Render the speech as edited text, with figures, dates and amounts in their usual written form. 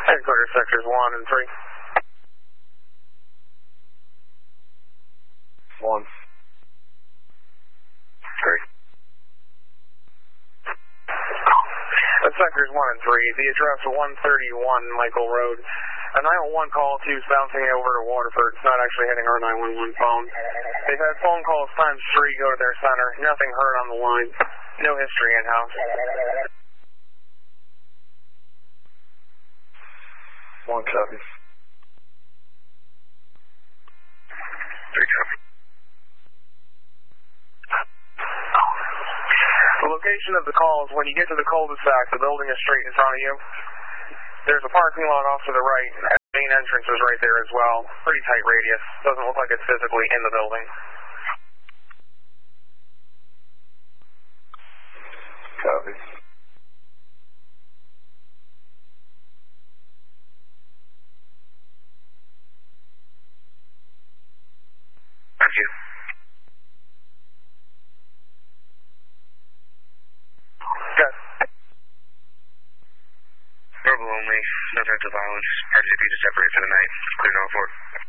Headquarters sectors 1 and 3. 1. 3. Sectors 1 and 3, the address 131 Michael Road. A 911 call 2's bouncing over to Waterford. It's not actually hitting our 911 phone. They've had phone calls times 3 go to their center. Nothing heard on the line. No history in-house. 1 copy. 3 copy. The location of the call is when you get to the cul-de-sac, the building is straight in front of you. There's a parking lot off to the right, and the main entrance is right there as well. Pretty tight radius. Doesn't look like it's physically in the building. Copy. Thank you. Good. Verbal only, no threats of violence. RCP to separate for the night. Clear 0-4.